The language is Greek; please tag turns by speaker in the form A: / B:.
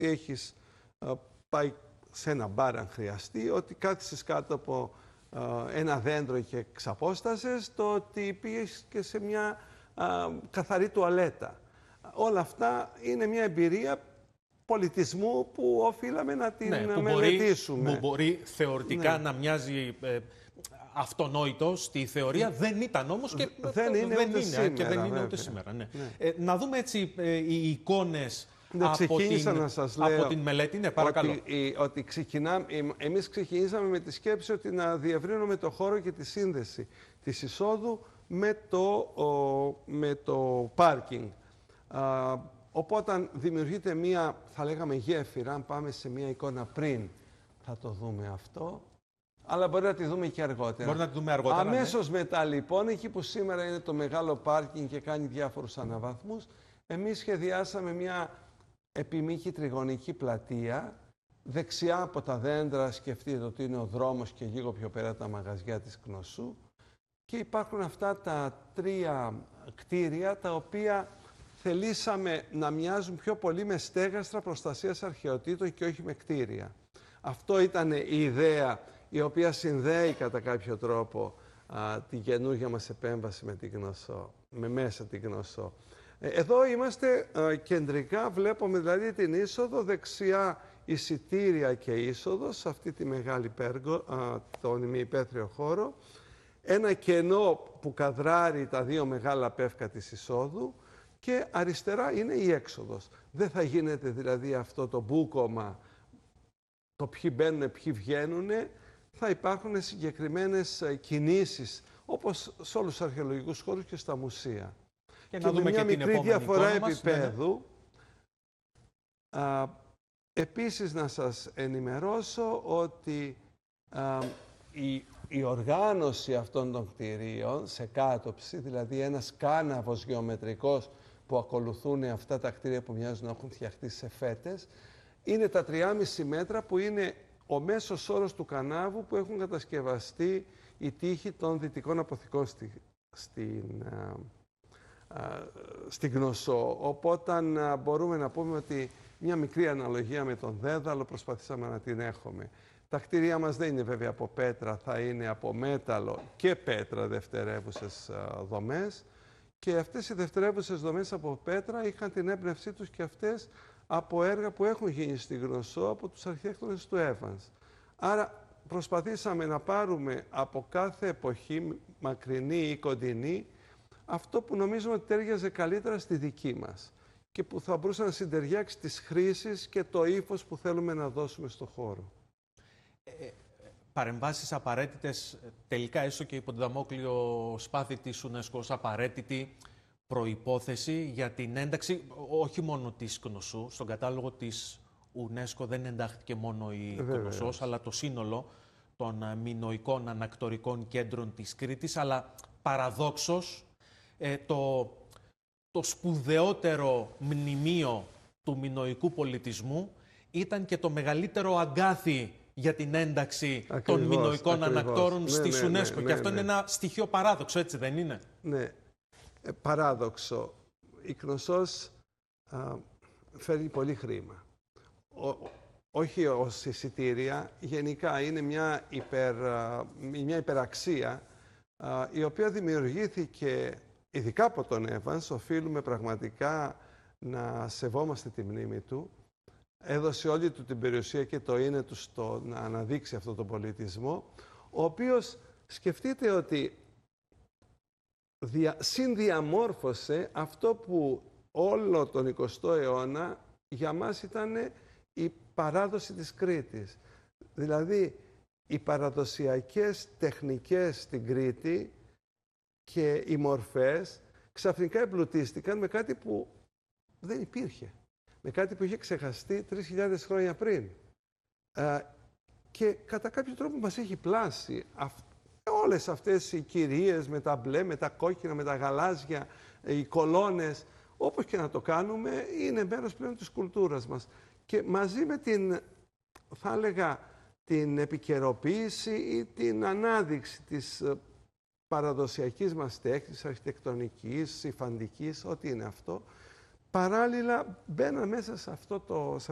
A: έχεις πάει σε ένα μπαρ αν χρειαστεί, ότι κάθισες κάτω από ένα δέντρο και ξαπόστασες, το ότι πήγες και σε μια καθαρή τουαλέτα. Όλα αυτά είναι μια εμπειρία πολιτισμού που οφείλαμε να την μελετήσουμε.
B: Που μπορεί θεωρητικά να μοιάζει αυτονόητο στη θεωρία, δεν ήταν όμως και
A: δεν είναι
B: ούτε σήμερα. Να δούμε έτσι οι εικόνες από την μελέτη. Ναι, παρακαλώ.
A: Εμείς ξεκινήσαμε με τη σκέψη ότι να διευρύνουμε το χώρο και τη σύνδεση της εισόδου με το πάρκινγκ. Οπότε δημιουργείται μία, θα λέγαμε, γέφυρα. Αν πάμε σε μία εικόνα πριν, θα το δούμε αυτό. Αλλά μπορεί να τη δούμε και αργότερα.
B: Μπορεί να τη δούμε αργότερα.
A: Αμέσως μετά, λοιπόν, εκεί που σήμερα είναι το μεγάλο πάρκινγκ και κάνει διάφορους αναβαθμούς, εμείς σχεδιάσαμε μία επιμήκη τριγωνική πλατεία. Δεξιά από τα δέντρα σκεφτείτε ότι είναι ο δρόμος και λίγο πιο πέρα τα μαγαζιά της Κνωσού. Και υπάρχουν αυτά τα τρία κτίρια, τα οποία θελήσαμε να μοιάζουν πιο πολύ με στέγαστρα προστασίας αρχαιοτήτων και όχι με κτίρια. Αυτό ήταν η ιδέα η οποία συνδέει κατά κάποιο τρόπο την καινούργια μας επέμβαση με την Κνωσό, με μέσα την Κνωσό. Εδώ είμαστε κεντρικά, βλέπουμε δηλαδή την είσοδο, δεξιά εισιτήρια και είσοδος, σε αυτή τη μεγάλη πέργο, τον ημιυπαίθριο χώρο. Ένα κενό που καδράρει τα δύο μεγάλα πεύκα της εισόδου και αριστερά είναι η έξοδος. Δεν θα γίνεται δηλαδή αυτό το μπούκομα, το ποιοι μπαίνουν, ποιοι βγαίνουν. Θα υπάρχουν συγκεκριμένες κινήσεις, όπως σε όλους τους αρχαιολογικούς χώρους και στα μουσεία.
B: Και να δούμε
A: μια
B: και
A: μικρή διαφορά επίπεδου. Επίσης να σας ενημερώσω ότι η οργάνωση αυτών των κτηρίων σε κάτωψη, δηλαδή ένας κάναβος γεωμετρικός που ακολουθούν αυτά τα κτίρια που μοιάζουν να έχουν φτιαχτεί σε φέτες, είναι τα 3,5 μέτρα που είναι ο μέσος όρος του κανάβου που έχουν κατασκευαστεί οι τοίχοι των δυτικών αποθηκών στην Κνωσό. Οπότε μπορούμε να πούμε ότι μια μικρή αναλογία με τον Δέδαλο προσπαθήσαμε να την έχουμε. Τα κτίρια μας δεν είναι βέβαια από πέτρα, θα είναι από μέταλλο και πέτρα δευτερεύουσες δομές. Και αυτές οι δευτερεύουσες δομές από πέτρα είχαν την έμπνευσή τους και αυτές από έργα που έχουν γίνει στην Κνωσό από τους αρχιτέκτονες του Evans. Άρα προσπαθήσαμε να πάρουμε από κάθε εποχή, μακρινή ή κοντινή, αυτό που νομίζουμε ότι τέριαζε καλύτερα στη δική μας και που θα μπορούσε να συντεριάξει τις χρήσεις και το ύφος που θέλουμε να δώσουμε στο χώρο.
B: Παρεμβάσεις απαραίτητες, τελικά έστω και υπό το δαμόκλειο σπάθη της UNESCO ως απαραίτητη προϋπόθεση για την ένταξη όχι μόνο της Κνωσού. Στον κατάλογο της UNESCO δεν εντάχθηκε μόνο η Κνωσός, αλλά το σύνολο των μινωικών ανακτορικών κέντρων της Κρήτης, αλλά παραδόξως το σπουδαιότερο μνημείο του μινωικού πολιτισμού ήταν και το μεγαλύτερο αγκάθι για την ένταξη των μινωικών ανακτόρων στις UNESCO. Και αυτό είναι ένα στοιχείο παράδοξο, έτσι δεν είναι?
A: Ναι, παράδοξο. Η Κνωσός φέρνει πολύ χρήμα. Όχι ως εισιτήρια, γενικά είναι μια υπεραξία η οποία δημιουργήθηκε ειδικά από τον Evans. Οφείλουμε πραγματικά να σεβόμαστε τη μνήμη του. Έδωσε όλη του την περιουσία και το είναι του στο να αναδείξει αυτό τον πολιτισμό, ο οποίος σκεφτείτε ότι συνδιαμόρφωσε αυτό που όλο τον 20ο αιώνα για μας ήταν η παράδοση της Κρήτης. Δηλαδή, οι παραδοσιακές τεχνικές στην Κρήτη και οι μορφές ξαφνικά εμπλουτίστηκαν με κάτι που δεν υπήρχε. Με κάτι που είχε ξεχαστεί 3.000 χρόνια πριν. Και κατά κάποιο τρόπο μας έχει πλάσει. Όλες αυτές οι κυρίες με τα μπλε, με τα κόκκινα, με τα γαλάζια, οι κολόνες, όπως και να το κάνουμε, είναι μέρος πλέον της κουλτούρας μας. Και μαζί με την, θα έλεγα, την επικαιροποίηση ή την ανάδειξη της παραδοσιακής μας τέχνης, αρχιτεκτονικής, υφαντικής, ό,τι είναι αυτό, παράλληλα μπαίναν μέσα σε αυτό το